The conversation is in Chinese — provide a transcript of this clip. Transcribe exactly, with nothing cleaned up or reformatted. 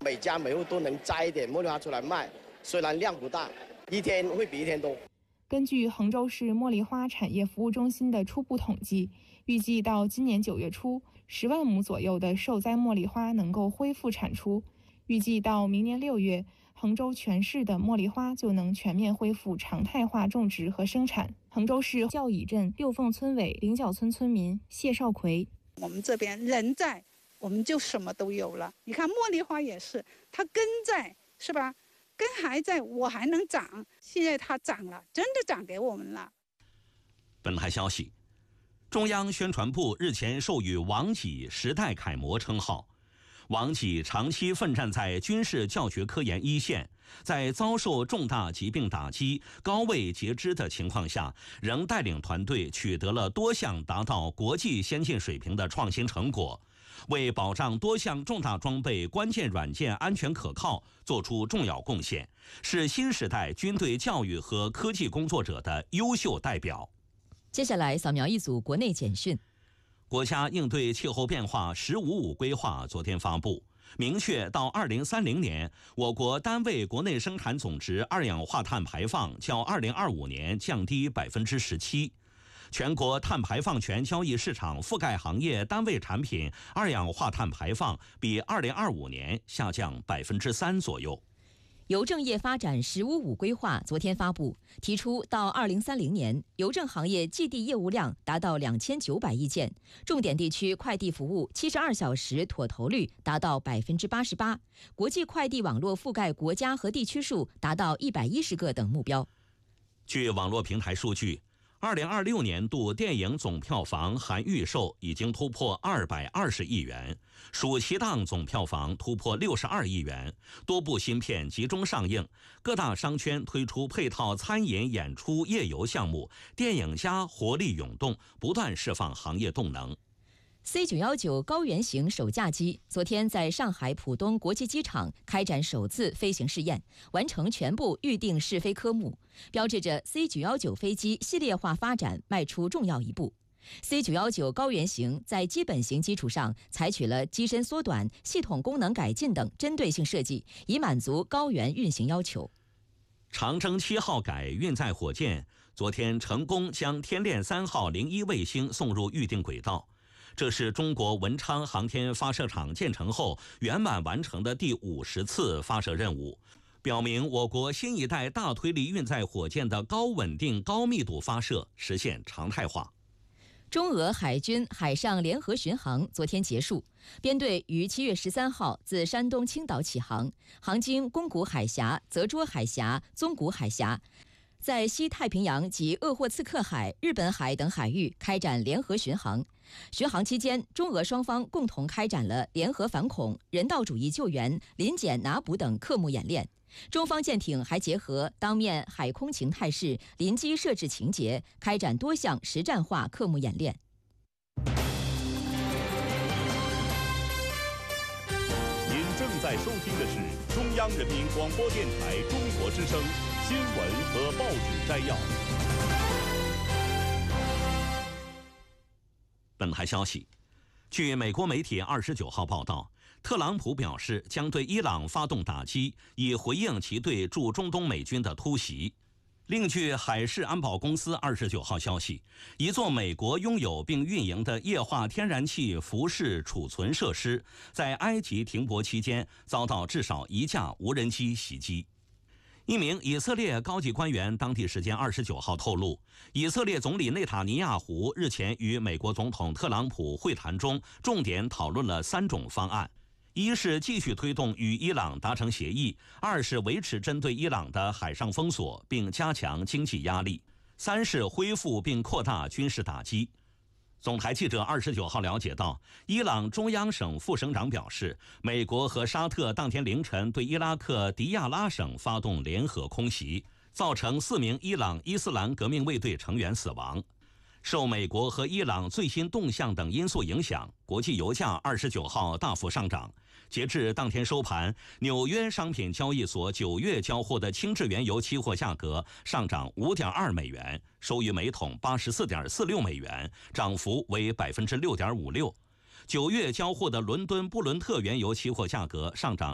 每家每户都能摘一点茉莉花出来卖，虽然量不大，一天会比一天多。 根据衡州市茉莉花产业服务中心的初步统计，预计到今年九月初，十万亩左右的受灾茉莉花能够恢复产出。预计到明年六月，衡州全市的茉莉花就能全面恢复常态化种植和生产。衡州市教乙镇六凤村委菱角村村民谢少奎： 我们这边人在，我们就什么都有了。你看茉莉花也是，它根在，是吧？根还在，我还能长。现在它长了，真的长给我们了。 本台消息，中央宣传部日前授予王给时代楷模称号。王给长期奋战在军事教学科研一线，在遭受重大疾病打击、高位截肢的情况下，仍带领团队取得了多项达到国际先进水平的创新成果，为保障多项重大装备关键软件安全可靠做出重要贡献，是新时代军队教育和科技工作者的优秀代表。 接下来扫描一组国内简讯。 国家应对气候变化“十五五”规划昨天发布，明确到二零三零年，我国单位国内生产总值二氧化碳排放较二零二五年降低百分之十七。全国碳排放权交易市场覆盖行业单位产品二氧化碳排放比二零二五年下降百分之三左右。 邮政业发展“十五五”规划昨天发布，提出到二零三零年，邮政行业寄递业务量达到两千九百亿件，重点地区快递服务七十二小时妥投率达到百分之八十八，国际快递网络覆盖国家和地区数达到一百一十个等目标。 据网络平台数据，二零二六年度电影总票房含预售已经突破二百二十亿元，暑期档总票房突破六十二亿元，多部新片集中上映，各大商圈推出配套餐饮、演出、夜游项目，电影家活力涌动，不断释放行业动能。 C 九一九高原型首架机昨天在上海浦东国际机场开展首次飞行试验，完成全部预定试飞科目，标志着 C 九一九飞机系列化发展迈出重要一步。C 九一九高原型在基本型基础上采取了机身缩短、系统功能改进等针对性设计，以满足高原运行要求。 长征七号改运载火箭昨天成功将天链三号零一卫星送入预定轨道。这是中国文昌航天发射场建成后圆满完成的第五十次发射任务，表明我国新一代大推力运载火箭的高稳定、高密度发射实现常态化。 中俄海军海上联合巡航昨天结束，编队于七月十三号自山东青岛起航，航经宫古海峡、泽捉海峡、宗谷海峡，在西太平洋及鄂霍次克海、日本海等海域开展联合巡航。巡航期间，中俄双方共同开展了联合反恐、人道主义救援、临检拿捕等科目演练。中方舰艇还结合当面海空情态势、临机设置情节，开展多项实战化科目演练。 您正在收听的是中央人民广播电台中国之声新闻和报纸摘要。 本台消息，据美国媒体二十九号报道，特朗普表示将对伊朗发动打击，以回应其对驻中东美军的突袭。另据海事安保公司二十九号消息，一座美国拥有并运营的液化天然气浮式储存设施在埃及停泊期间遭到至少一架无人机袭击。一名以色列高级官员当地时间二十九号透露，以色列总理内塔尼亚胡日前与美国总统特朗普会谈中，重点讨论了三种方案：一是继续推动与伊朗达成协议；二是维持针对伊朗的海上封锁并加强经济压力；三是恢复并扩大军事打击。总台记者二十九号了解到，伊朗中央省副省长表示，美国和沙特当天凌晨对伊拉克迪亚拉省发动联合空袭，造成四名伊朗伊斯兰革命卫队成员死亡。受美国和伊朗最新动向等因素影响，国际油价二十九号大幅上涨。截至当天收盘，纽约商品交易所九月交货的轻质原油期货价格上涨五点二美元，收于每桶八十四点四六美元，涨幅为百分之六点五六。九月交货的伦敦布伦特原油期货价格上涨